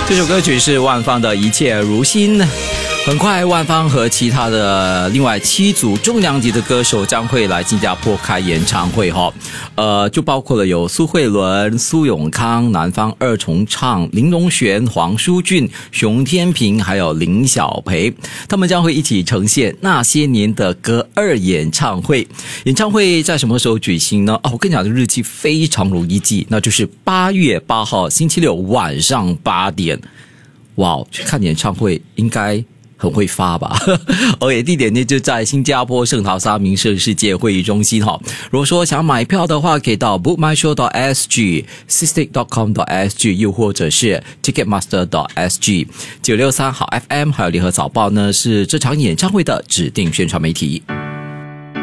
这首歌曲是万芳的一切如新。很快万芳和其他的另外7组重量级的歌手将会来新加坡开演唱会就包括了有苏慧伦、苏永康、南方二重唱、林隆璇、黄舒骏、熊天平还有林小培，他们将会一起呈现那些年的歌2演唱会。演唱会在什么时候举行呢？我跟你讲的日期非常容易记，那就是8月8号星期六晚上8点。哇，去看演唱会应该很会发吧？OK， 地点呢就在新加坡圣淘沙名胜世界会议中心如果说想买票的话，可以到 bookmyshow.sg、sistic.com.sg 又或者是 ticketmaster.sg。963好 FM 还有联合早报呢是这场演唱会的指定宣传媒体。